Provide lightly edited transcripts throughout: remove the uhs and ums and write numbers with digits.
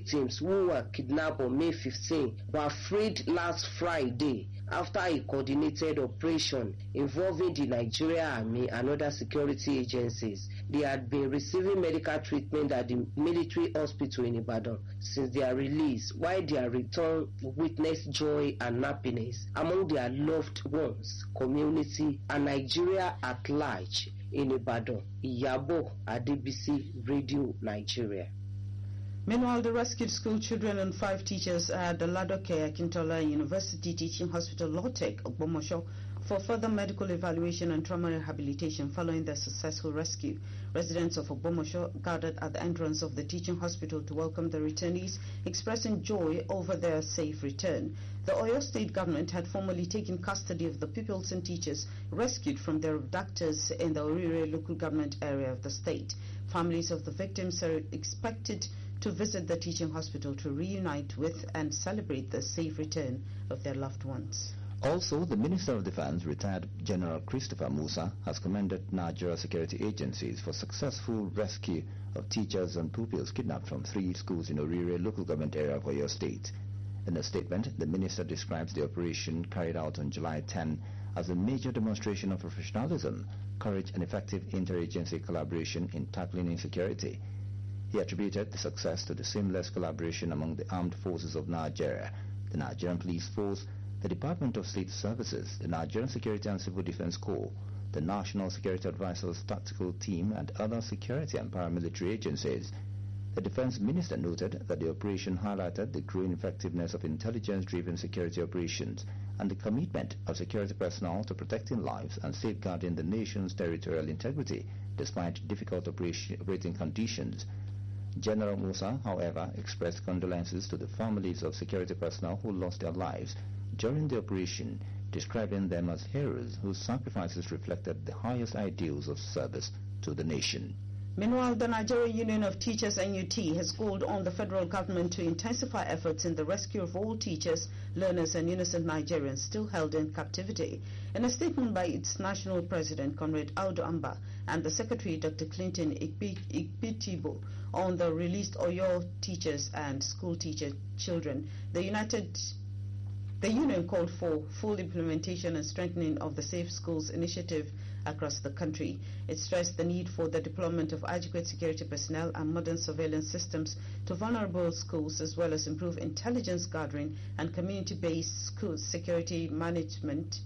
victims who were kidnapped on May 15 were freed last Friday after a coordinated operation involving the Nigeria Army and other security agencies. They had been receiving medical treatment at the military hospital in Ibadan since their release, while their return witnessed joy and happiness among their loved ones, community, and Nigeria at large. In Ibadan, Iyabo Adebisi, Radio Nigeria. Meanwhile, the rescued school children and 5 teachers at the Ladoke Akintola University Teaching Hospital LAUTECH, Ogbomoso, for further medical evaluation and trauma rehabilitation following their successful rescue. Residents of Ogbomoso gathered at the entrance of the teaching hospital to welcome the returnees, expressing joy over their safe return. The Oyo State government had formally taken custody of the pupils and teachers rescued from their abductors in the Orire local government area of the state. Families of the victims are expected to visit the teaching hospital to reunite with and celebrate the safe return of their loved ones. Also, the Minister of Defense, retired General Christopher Musa, has commended Nigeria security agencies for successful rescue of teachers and pupils kidnapped from 3 schools in Orire local government area of Oyo State. In a statement, the minister describes the operation carried out on July 10 as a major demonstration of professionalism, courage and effective interagency collaboration in tackling insecurity. He attributed the success to the seamless collaboration among the armed forces of Nigeria, the Nigerian Police Force, the Department of State Services, the Nigerian Security and Civil Defense Corps, the National Security Advisors Tactical Team, and other security and paramilitary agencies. The Defense Minister noted that the operation highlighted the growing effectiveness of intelligence-driven security operations and the commitment of security personnel to protecting lives and safeguarding the nation's territorial integrity despite difficult operating conditions. General Musa, however, expressed condolences to the families of security personnel who lost their lives during the operation, describing them as heroes whose sacrifices reflected the highest ideals of service to the nation. Meanwhile, the Nigerian Union of Teachers NUT has called on the federal government to intensify efforts in the rescue of all teachers, learners and innocent Nigerians still held in captivity. In a statement by its national president, Comrade Audu Amba, and the secretary, Dr. Clinton Ikpitibo, on the released Oyo teachers and school teacher children, the union called for full implementation and strengthening of the Safe Schools initiative across the country. It stressed the need for the deployment of adequate security personnel and modern surveillance systems to vulnerable schools, as well as improve intelligence gathering and community-based school security management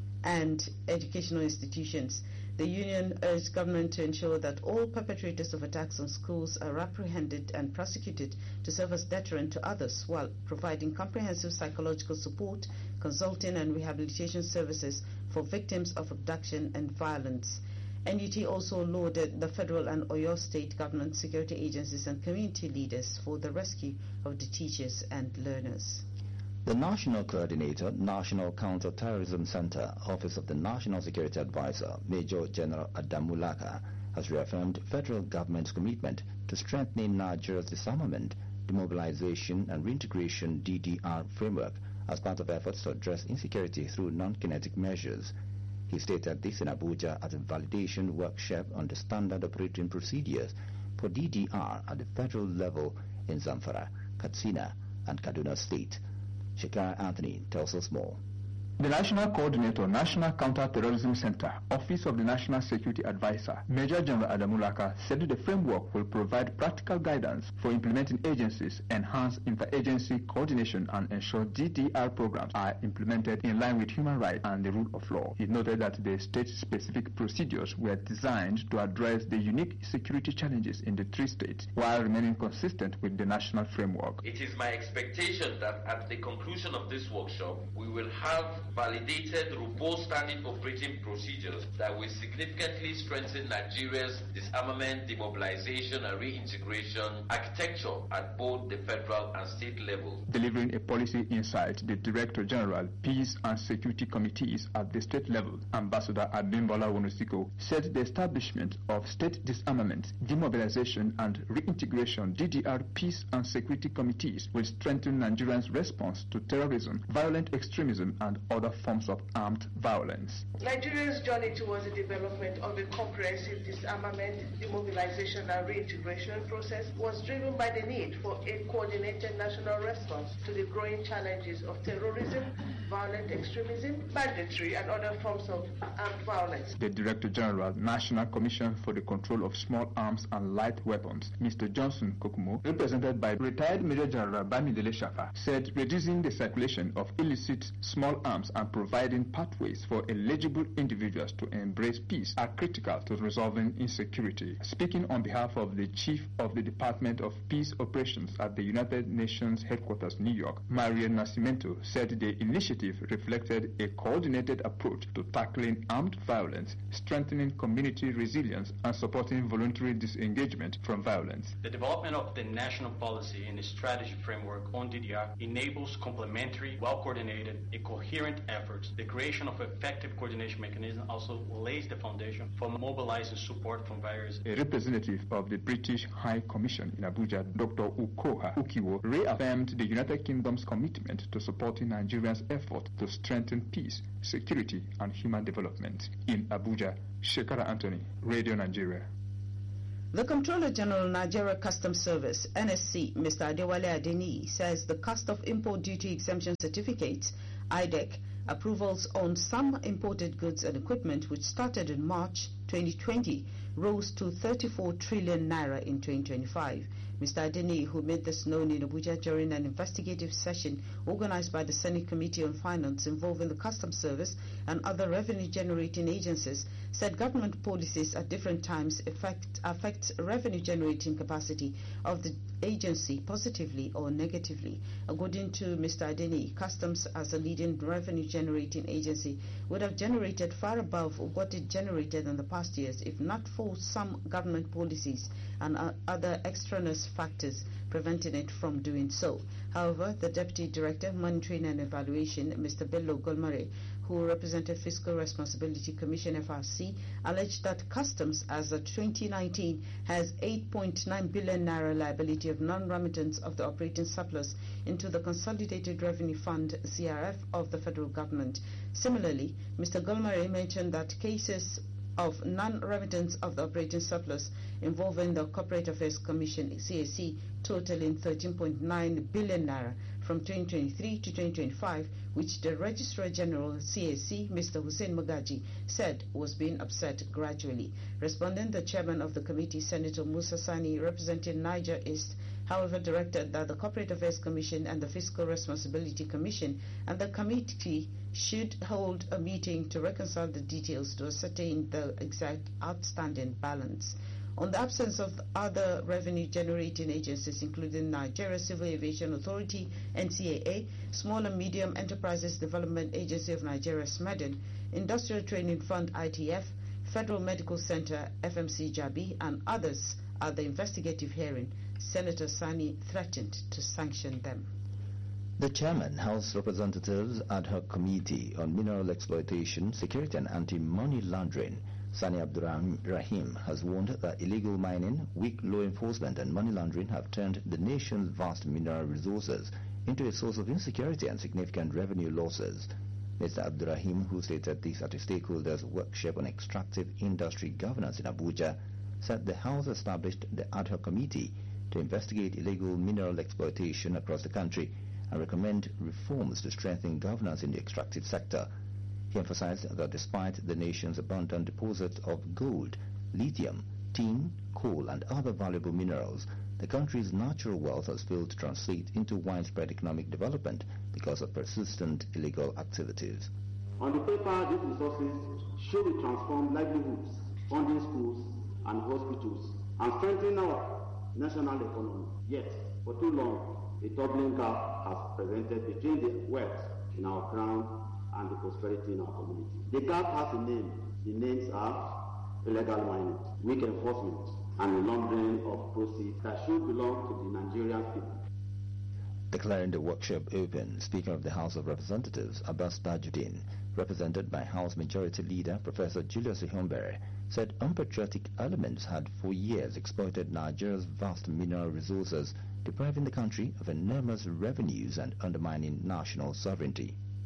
and educational institutions. The union urged government to ensure that all perpetrators of attacks on schools are apprehended and prosecuted to serve as deterrent to others, while providing comprehensive psychological support, consulting and rehabilitation services for victims of abduction and violence. NUT also lauded the federal and Oyo State government security agencies and community leaders for the rescue of the teachers and learners. The National Coordinator, National Counter-Terrorism Center, Office of the National Security Advisor, Major General Adamulaka, has reaffirmed federal government's commitment to strengthening Nigeria's disarmament, demobilization and reintegration DDR framework as part of efforts to address insecurity through non-kinetic measures. He stated this in Abuja at a validation workshop on the standard operating procedures for DDR at the federal level in Zamfara, Katsina and Kaduna State. Shekara Anthony tells us more. The National Coordinator, National Counter-Terrorism Center, Office of the National Security Advisor, Major General Adamulaka, said the framework will provide practical guidance for implementing agencies, enhance interagency coordination, and ensure DDR programs are implemented in line with human rights and the rule of law. He noted that the state-specific procedures were designed to address the unique security challenges in the 3 states, while remaining consistent with the national framework. It is my expectation that at the conclusion of this workshop, we will have validated, robust standing operating procedures that will significantly strengthen Nigeria's disarmament, demobilization and reintegration architecture at both the federal and state levels. Delivering a policy insight, the Director General, Peace and Security Committees at the state level, Ambassador Abimbola Wonosiko, said the establishment of state disarmament, demobilization and reintegration DDR Peace and Security Committees will strengthen Nigerians' response to terrorism, violent extremism and other other forms of armed violence. Nigeria's journey towards the development of a comprehensive disarmament, demobilization and reintegration process was driven by the need for a coordinated national response to the growing challenges of terrorism, violent extremism, banditry and other forms of armed violence. The Director General, National Commission for the Control of Small Arms and Light Weapons, Mr. Johnson Kokumo, represented by retired Major General Bamidele Shafa, said reducing the circulation of illicit small arms and providing pathways for eligible individuals to embrace peace are critical to resolving insecurity. Speaking on behalf of the Chief of the Department of Peace Operations at the United Nations headquarters, New York, Maria Nascimento, said the initiative reflected a coordinated approach to tackling armed violence, strengthening community resilience, and supporting voluntary disengagement from violence. The development of the national policy and the strategy framework on DDR enables complementary, well-coordinated, and coherent efforts. The creation of effective coordination mechanism also lays the foundation for mobilizing support from various. A representative of the British High Commission in Abuja, Dr. Ukoha Ukiwo, reaffirmed the United Kingdom's commitment to supporting Nigeria's effort to strengthen peace, security, and human development. In Abuja, Shekara Anthony, Radio Nigeria. The Comptroller General Nigeria Customs Service, NSC, Mr. Adewale Adeniyi, says the cost of import duty exemption certificates, IDEC, approvals on some imported goods and equipment, which started in March 2020, rose to 34 trillion naira in 2025. Mr. Adeniyi, who made this known in Abuja during an investigative session organized by the Senate Committee on Finance involving the Customs Service and other revenue-generating agencies, said government policies at different times affect revenue-generating capacity of the agency positively or negatively. According to Mr. Adeniyi, Customs, as a leading revenue-generating agency, would have generated far above what it generated in the past years if not for some government policies and other extraneous factors preventing it from doing so. However, the Deputy Director, Monitoring and Evaluation, Mr. Bello Golmare, who represented Fiscal Responsibility Commission FRC, alleged that Customs, as of 2019, has 8.9 billion naira liability of non-remittance of the operating surplus into the Consolidated Revenue Fund, CRF, of the federal government. Similarly, Mr. Golmare mentioned that cases of non-remittance of the operating surplus involving the Corporate Affairs Commission, CAC, totaling 13.9 billion naira from 2023 to 2025, which the Registrar General, CAC, Mr. Hussein Magaji, said was being upset gradually. Responding, the chairman of the committee, Senator Musa Sani, representing Niger East, however, directed that the Corporate Affairs Commission and the Fiscal Responsibility Commission and the committee should hold a meeting to reconcile the details to ascertain the exact outstanding balance. On the absence of other revenue-generating agencies, including Nigeria Civil Aviation Authority, NCAA, Small and Medium Enterprises Development Agency of Nigeria, SMEDEN, Industrial Training Fund, ITF, Federal Medical Center, FMC Jabi, and others at the investigative hearing, Senator Sani threatened to sanction them. The Chairman, House Representatives Ad Hoc Committee on Mineral Exploitation, Security and Anti-Money Laundering, Sani Abdurrahim, has warned that illegal mining, weak law enforcement and money laundering have turned the nation's vast mineral resources into a source of insecurity and significant revenue losses. Mr. Abdurrahim, who stated this at a stakeholders' workshop on extractive industry governance in Abuja, said the House established the Ad Hoc Committee to investigate illegal mineral exploitation across the country and recommend reforms to strengthen governance in the extractive sector. He emphasized that despite the nation's abundant deposits of gold, lithium, tin, coal and other valuable minerals, the country's natural wealth has failed to translate into widespread economic development because of persistent illegal activities. On the paper, these resources should transform livelihoods, funding schools and hospitals, and strengthen our national economy. Yet, for too long, a turbulent gap has presented between the wealth in our crown and the prosperity in our community. The gap has a name. The names are illegal mining, weak enforcement, and the laundering of proceeds that should belong to the Nigerian people. Declaring the workshop open, Speaker of the House of Representatives, Abbas Tajuddin, represented by House Majority Leader Professor Julius Ihombere, said unpatriotic elements had for years exploited Nigeria's vast mineral resources, depriving the country of enormous revenues and undermining national sovereignty.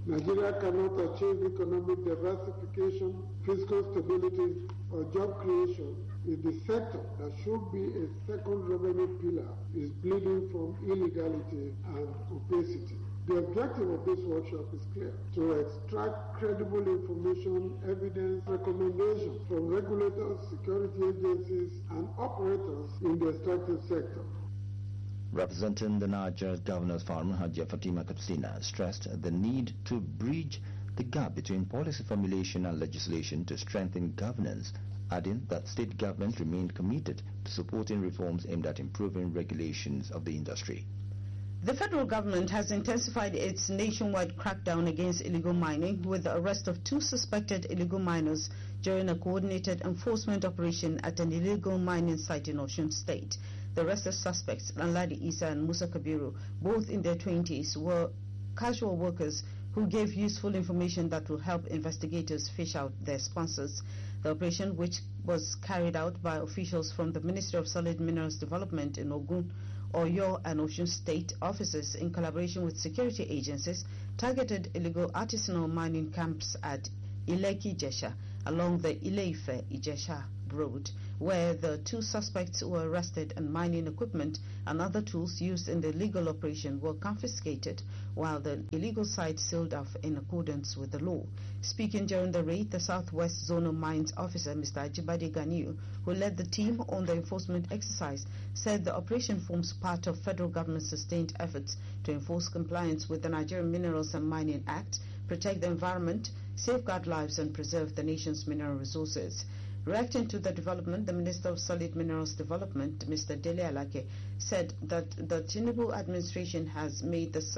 Nigeria cannot achieve economic diversification, fiscal stability, or job creation if the sector that should be a second revenue pillar is bleeding from illegality and opacity. The objective of this workshop is clear: to extract credible information, evidence, recommendations from regulators, security agencies, and operators in the extractive sector. Representing the Niger Governors Forum, Hajia Fatima Katsina stressed the need to bridge the gap between policy formulation and legislation to strengthen governance, adding that state governments remained committed to supporting reforms aimed at improving regulations of the industry. The federal government has intensified its nationwide crackdown against illegal mining with the arrest of 2 suspected illegal miners during a coordinated enforcement operation at an illegal mining site in Osun State. The arrested suspects, Lanladi Isa and Musa Kabiru, both in their 20s, were casual workers who gave useful information that will help investigators fish out their sponsors. The operation, which was carried out by officials from the Ministry of Solid Minerals Development in Ogun, Oyo and Osun State offices in collaboration with security agencies, targeted illegal artisanal mining camps at Ileki Jesha along the Ile-Ife-Ijesha road, where the 2 suspects were arrested and mining equipment and other tools used in the illegal operation were confiscated, while the illegal site sealed off in accordance with the law. Speaking during the raid, the Southwest Zonal Mines officer, Mr. Ajibade Ganiu, who led the team on the enforcement exercise, said the operation forms part of federal government's sustained efforts to enforce compliance with the Nigerian Minerals and Mining Act, protect the environment, safeguard lives and preserve the nation's mineral resources. Reacting to the development, the Minister of Solid Minerals Development, Mr. Dele Alake, said that the Tinubu administration has made the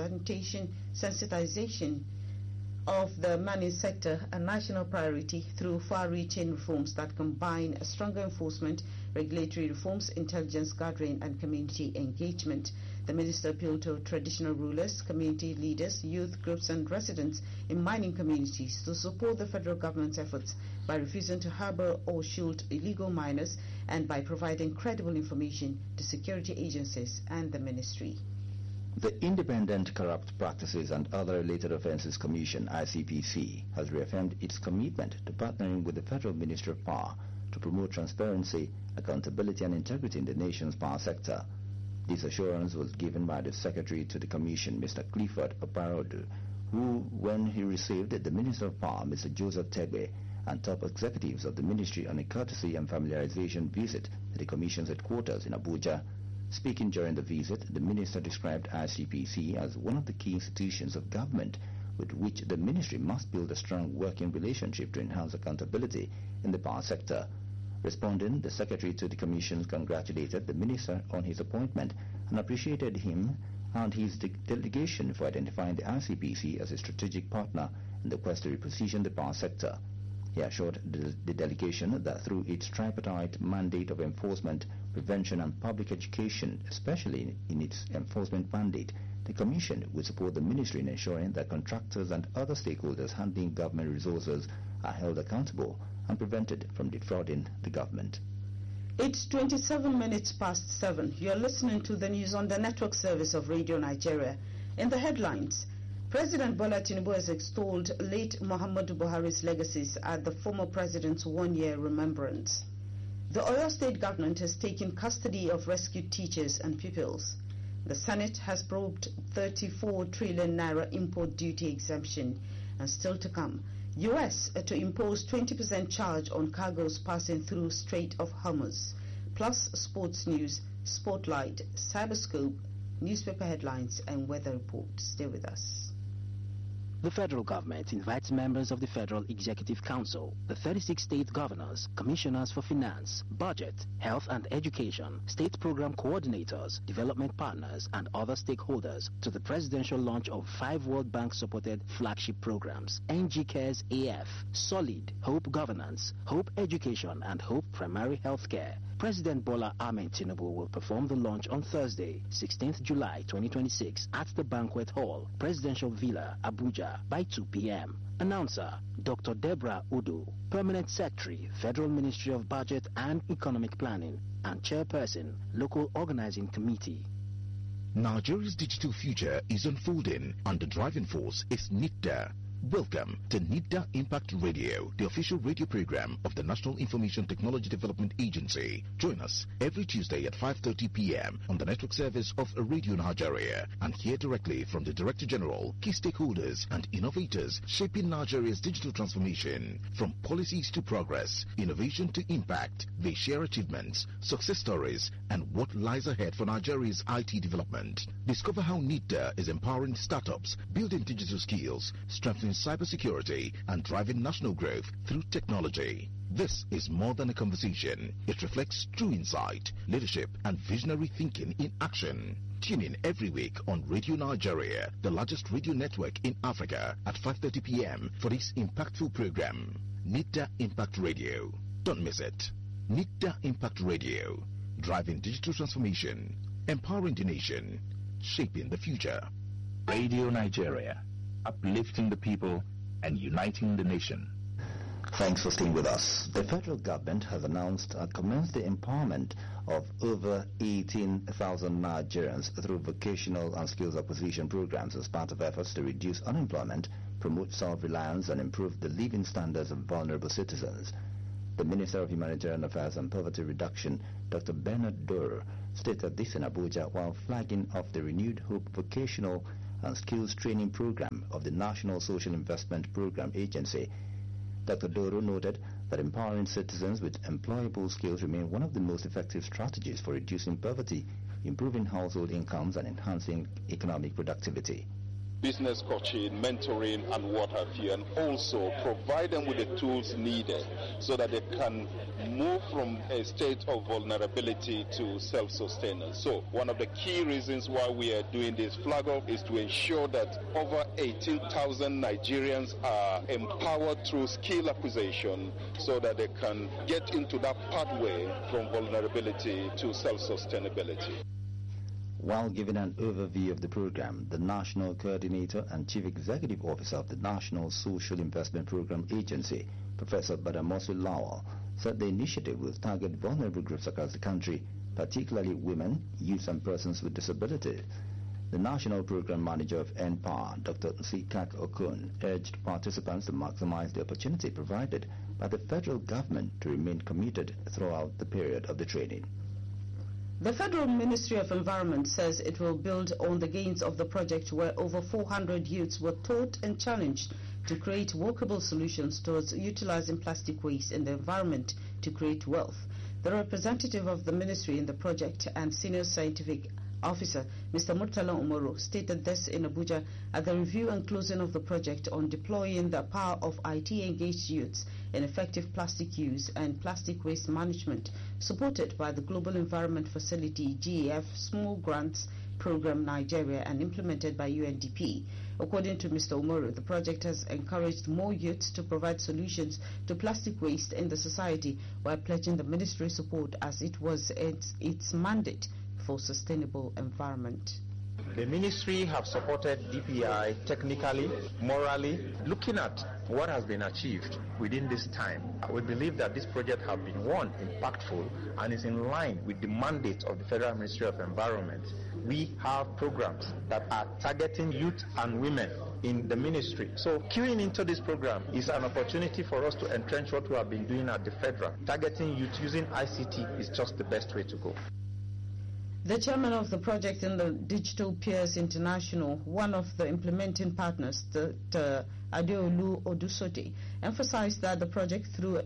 sensitization of the mining sector a national priority through far-reaching reforms that combine a stronger enforcement, regulatory reforms, intelligence gathering and community engagement. The minister appealed to traditional rulers, community leaders, youth groups and residents in mining communities to support the federal government's efforts by refusing to harbor or shield illegal miners and by providing credible information to security agencies and the ministry. The Independent Corrupt Practices and Other Related Offences Commission, ICPC, has reaffirmed its commitment to partnering with the Federal Ministry of Power to promote transparency, accountability and integrity in the nation's power sector. This assurance was given by the Secretary to the Commission, Mr. Clifford Oparodu, who, when he received the Minister of Power, Mr. Joseph Tegbe, and top executives of the ministry on a courtesy and familiarization visit to the Commission's headquarters in Abuja. Speaking during the visit, the minister described ICPC as one of the key institutions of government with which the ministry must build a strong working relationship to enhance accountability in the power sector. Responding, the Secretary to the Commission congratulated the minister on his appointment and appreciated him and his delegation for identifying the ICPC as a strategic partner in the quest to reposition the power sector. He assured the delegation that through its tripartite mandate of enforcement, prevention and public education, especially in its enforcement mandate, the Commission will support the ministry in ensuring that contractors and other stakeholders handling government resources are held accountable and prevented from defrauding the government. It's 27 minutes past 7. You're listening to the news on the network service of Radio Nigeria. In the headlines, President Bola Tinubu has extolled late Muhammadu Buhari's legacies at the former president's one-year remembrance. The Oyo State government has taken custody of rescued teachers and pupils. The Senate has probed 34 trillion naira import duty exemption, and still to come, U.S. to impose 20% charge on cargoes passing through Strait of Hormuz. Plus sports news, spotlight, cyberscope, newspaper headlines and weather report. Stay with us. The federal government invites members of the Federal Executive Council, the 36 state governors, commissioners for finance, budget, health and education, state program coordinators, development partners, and other stakeholders to the presidential launch of 5 World Bank-supported flagship programs: NG Cares AF, Solid, Hope Governance, Hope Education, and Hope Primary Healthcare. President Bola Ahmed Tinubu will perform the launch on Thursday, 16th July 2026 at the Banquet Hall, Presidential Villa, Abuja by 2 p.m. Announcer, Dr. Deborah Udu, Permanent Secretary, Federal Ministry of Budget and Economic Planning, and Chairperson, Local Organizing Committee. Nigeria's digital future is unfolding and the driving force is NITDA. Welcome to NIDA Impact Radio, the official radio program of the National Information Technology Development Agency. Join us every Tuesday at 5:30 p.m. on the network service of Radio Nigeria and hear directly from the Director General, key stakeholders and innovators shaping Nigeria's digital transformation. From policies to progress, innovation to impact, they share achievements, success stories, and what lies ahead for Nigeria's IT development. Discover how NIDA is empowering startups, building digital skills, strengthening cybersecurity, and driving national growth through technology. This is more than a conversation. It reflects true insight, leadership, and visionary thinking in action. Tune in every week on Radio Nigeria, the largest radio network in Africa, at 5:30 p.m. for this impactful program. NIDA Impact Radio. Don't miss it. NIDA Impact Radio. Driving digital transformation, empowering the nation, shaping the future. Radio Nigeria. Uplifting the people and uniting the nation. Thanks for staying with us. The federal government has announced and commenced the empowerment of over 18,000 Nigerians through vocational and skills acquisition programs as part of efforts to reduce unemployment, promote self-reliance, and improve the living standards of vulnerable citizens. The Minister of Humanitarian Affairs and Poverty Reduction, Dr. Bernard Doro, stated this in Abuja while flagging off the Renewed Hope Vocational and Skills Training Program of the National Social Investment Program Agency. Dr. Doro noted that empowering citizens with employable skills remain one of the most effective strategies for reducing poverty, improving household incomes, and enhancing economic productivity. Business coaching, mentoring, and what have you, and also provide them with the tools needed so that they can move from a state of vulnerability to self-sustenance. So one of the key reasons why we are doing this flag off is to ensure that over 18,000 Nigerians are empowered through skill acquisition so that they can get into that pathway from vulnerability to self-sustainability. While giving an overview of the program, the National Coordinator and Chief Executive Officer of the National Social Investment Program Agency, Professor Badamasi Lawal, said the initiative will target vulnerable groups across the country, particularly women, youth, and persons with disabilities. The National Program Manager of NPower, Dr. Nsikak Okun, urged participants to maximize the opportunity provided by the federal government to remain committed throughout the period of the training. The Federal Ministry of Environment says it will build on the gains of the project where over 400 youths were taught and challenged to create workable solutions towards utilizing plastic waste in the environment to create wealth. The representative of the ministry in the project and senior scientific officer, Mr. Murtala Umoro, stated this in Abuja at the review and closing of the project on deploying the power of IT-engaged youths in effective plastic use and plastic waste management, supported by the Global Environment Facility GEF Small Grants Program Nigeria and implemented by UNDP. According to Mr. Umoro, the project has encouraged more youths to provide solutions to plastic waste in the society while pledging the ministry support as it was its mandate for sustainable environment. The ministry have supported DPI technically, morally, looking at what has been achieved within this time. We believe that this project has been impactful and is in line with the mandate of the Federal Ministry of Environment. We have programs that are targeting youth and women in the ministry. So queuing into this program is an opportunity for us to entrench what we have been doing at the federal. Targeting youth using ICT is just the best way to go. The chairman of the project in the Digital Peers International, one of the implementing partners, Dr. Adeolu Odusote, emphasized that the project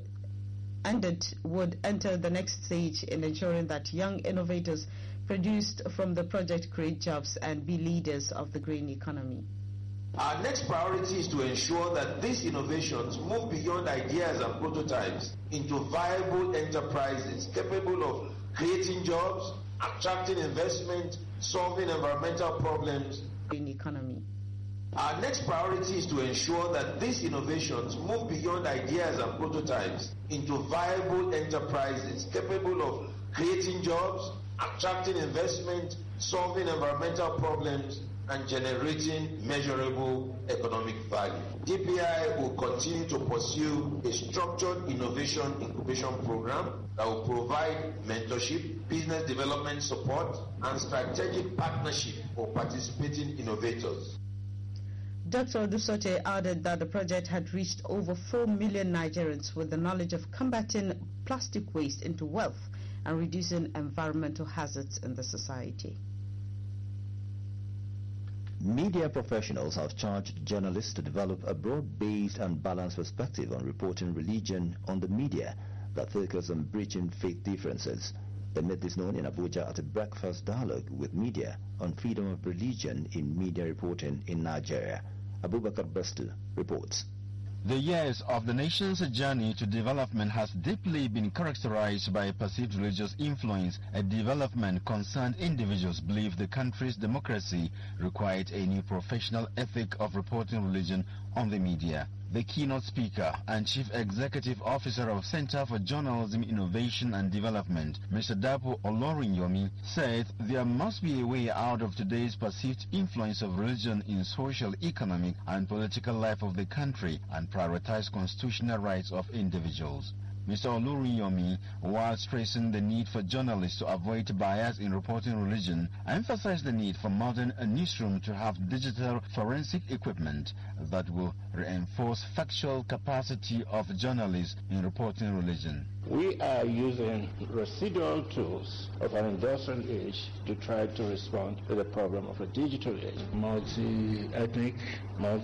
would enter the next stage in ensuring that young innovators produced from the project create jobs and be leaders of the green economy. Our next priority is to ensure that these innovations move beyond ideas and prototypes into viable enterprises capable of creating jobs, attracting investment, solving environmental problems. In economy. Our next priority is to ensure that these innovations move beyond ideas and prototypes into viable enterprises capable of creating jobs, attracting investment, solving environmental problems, and generating measurable economic value. DPI will continue to pursue a structured innovation incubation program that will provide mentorship, business development support, and strategic partnership for participating innovators. Dr. Odusote added that the project had reached over 4 million Nigerians with the knowledge of combating plastic waste into wealth and reducing environmental hazards in the society. Media professionals have charged journalists to develop a broad-based and balanced perspective on reporting religion on the media that focuses on breaching faith differences. They made this known in Abuja at a breakfast dialogue with media on freedom of religion in media reporting in Nigeria. Abubakar Bestu reports. The years of the nation's journey to development has deeply been characterized by perceived religious influence, a development concerned individuals believe the country's democracy required a new professional ethic of reporting religion on the media. The keynote speaker and Chief Executive Officer of Center for Journalism, Innovation and Development, Mr. Dapo Olorinyomi, said there must be a way out of today's perceived influence of religion in social, economic and political life of the country and prioritize constitutional rights of individuals. Mr. Olorinyomi, while stressing the need for journalists to avoid bias in reporting religion, emphasized the need for modern newsroom to have digital forensic equipment that will reinforce factual capacity of journalists in reporting religion. We are using residual tools of an industrial age to try to respond to the problem of a digital age. Multi-ethnic,